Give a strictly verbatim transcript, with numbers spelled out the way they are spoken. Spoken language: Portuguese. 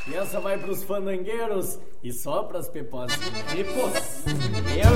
E essa vai pros fandangueiros e só pras pepozinhas. Pepozinha.